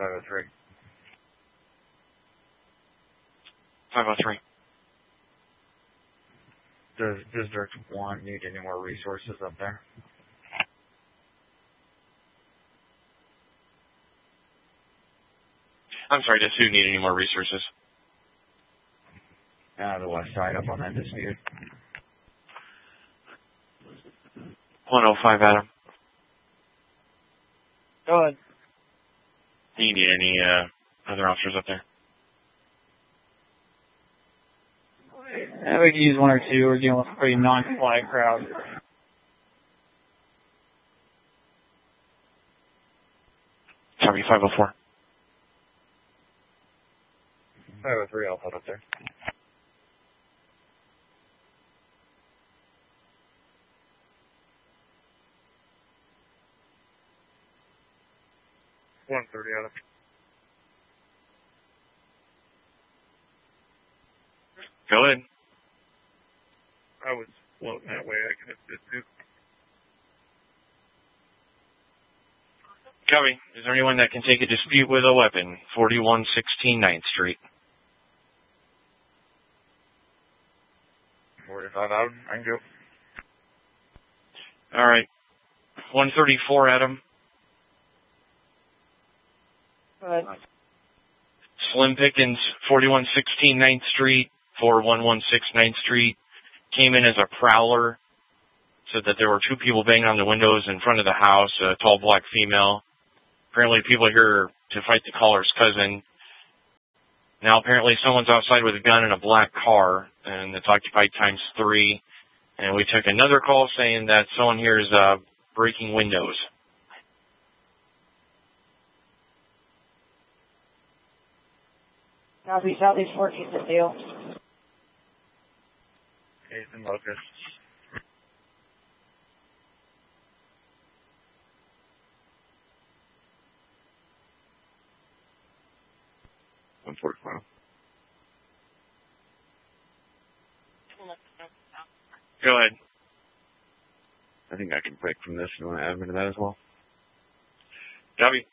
503. 503. Does District 1 need any more resources up there? I'm sorry, does who need any more resources? The west side up on that dispute. 105, Adam. Go ahead. Do you need any other officers up there? We could use one or two. We're dealing with a pretty non-compliant crowd. Copy, 504. 503, I'll put up there. Adam. Go ahead. I was floating that way. I could have too. Copy. Is there anyone that can take a dispute with a weapon? 4116 9th Street. 45 out. I can go. All right. 134, Adam. Go ahead. Slim Pickens, 4116 9th Street, 4116 9th Street, came in as a prowler, said that there were two people banging on the windows in front of the house, a tall black female. Apparently people are here to fight the caller's cousin. Now apparently someone's outside with a gun in a black car, and it's occupied ×3. And we took another call saying that someone here is breaking windows. Copy, Southeast 14th at Dale. Jason Locust. $145. Go ahead. I think I can break from this. You want to add me to that as well? Copy.